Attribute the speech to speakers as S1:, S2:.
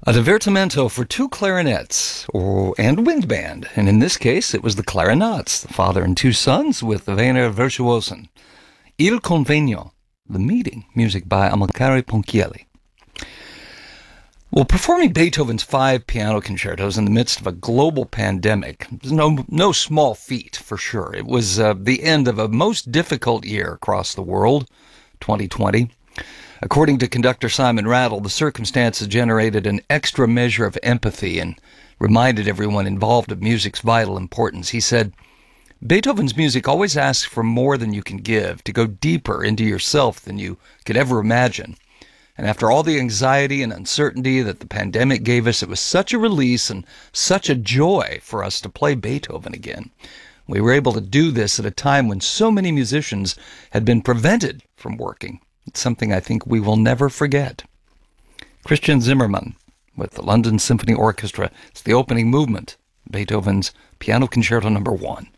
S1: A divertimento for two clarinets and wind band, and in this case it was the Clarinets, the father and two sons with Wiener Virtuosen. Il Convegno, the meeting, music by Amilcare Ponchielli. Well, performing Beethoven's 5 piano concertos in the midst of a global pandemic is no small feat, for sure. It was the end of a most difficult year across the world, 2020. According to conductor Simon Rattle, the circumstances generated an extra measure of empathy and reminded everyone involved of music's vital importance. He said, Beethoven's music always asks for more than you can give, to go deeper into yourself than you could ever imagine. And after all the anxiety and uncertainty that the pandemic gave us, it was such a release and such a joy for us to play Beethoven again. We were able to do this at a time when so many musicians had been prevented from working. It's something I think we will never forget. Christian Zimmermann with the London Symphony Orchestra. It's the opening movement, Beethoven's Piano Concerto No. 1.